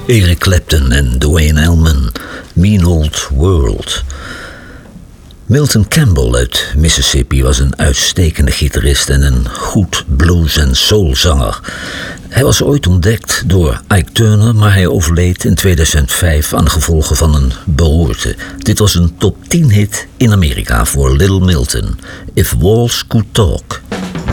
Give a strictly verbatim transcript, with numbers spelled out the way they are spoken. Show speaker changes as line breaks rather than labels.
Eric Clapton en Duane Allman, Mean Old World. Milton Campbell uit Mississippi was een uitstekende gitarist en een goed blues- en soulzanger. Hij was ooit ontdekt door Ike Turner, maar hij overleed in tweeduizend vijf aan de gevolgen van een beroerte. Dit was een top tien hit in Amerika voor Little Milton. If Walls Could Talk.